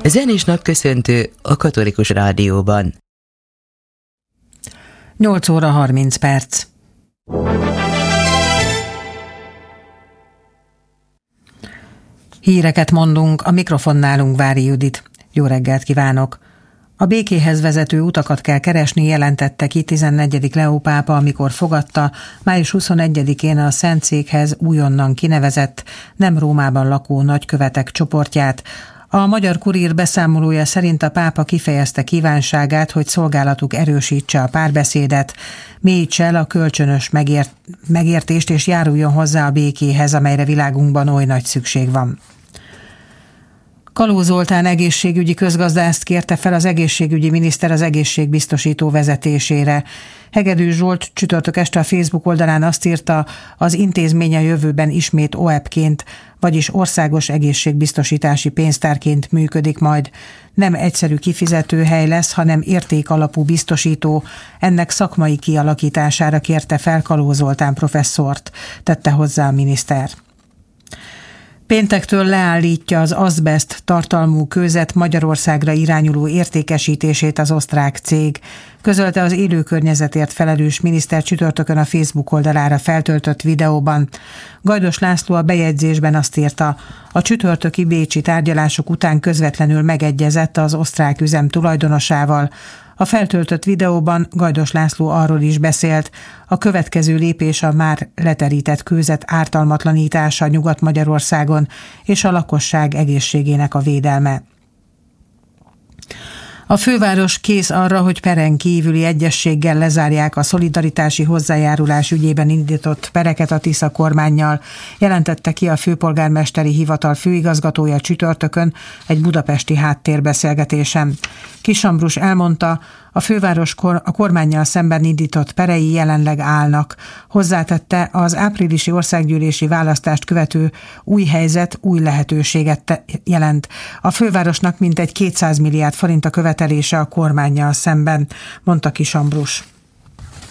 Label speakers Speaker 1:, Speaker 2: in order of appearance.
Speaker 1: Zenés napköszöntő a Katolikus Rádióban.
Speaker 2: 8 óra 30 perc. Híreket mondunk, a mikrofonnál Ungvári Judit. Jó reggelt kívánok! A békéhez vezető utakat kell keresni, jelentette ki 14. Leó pápa, amikor fogadta május 21-én a Szentszékhez újonnan kinevezett, nem Rómában lakó nagykövetek csoportját. A Magyar Kurír beszámolója szerint a pápa kifejezte kívánságát, hogy szolgálatuk erősítse a párbeszédet, mélyítse el a kölcsönös megértést és járuljon hozzá a békéhez, amelyre világunkban oly nagy szükség van. Kaló Zoltán egészségügyi közgazdászt kérte fel az egészségügyi miniszter az egészségbiztosító vezetésére. Hegedűs Zsolt csütörtök este a Facebook oldalán azt írta, az intézmény a jövőben ismét OEP-ként, vagyis országos egészségbiztosítási pénztárként működik majd. Nem egyszerű kifizetőhely lesz, hanem értékalapú biztosító. Ennek szakmai kialakítására kérte fel Kaló Zoltán professzort, tette hozzá a miniszter. Péntektől leállítja az azbest tartalmú kőzet Magyarországra irányuló értékesítését az osztrák cég, közölte az élőkörnyezetért felelős miniszter csütörtökön a Facebook oldalára feltöltött videóban. Gajdos László a bejegyzésben azt írta, a csütörtöki bécsi tárgyalások után közvetlenül megegyezett az osztrák üzem tulajdonosával. A feltöltött videóban Gajdos László arról is beszélt, a következő lépés a már leterített kőzet ártalmatlanítása Nyugat-Magyarországon és a lakosság egészségének a védelme. A főváros kész arra, hogy peren kívüli egyezséggel lezárják a szolidaritási hozzájárulás ügyében indított pereket a Tisza kormánnyal, jelentette ki a főpolgármesteri hivatal főigazgatója csütörtökön egy budapesti háttérbeszélgetésen. Kiss Ambrus elmondta, a főváros a kormánnyal szemben indított perei jelenleg állnak. Hozzátette, az áprilisi országgyűlési választást követő új helyzet új lehetőséget jelent. A fővárosnak mintegy 200 milliárd forint a követelése a kormánnyal szemben, mondta Kiss Ambrus.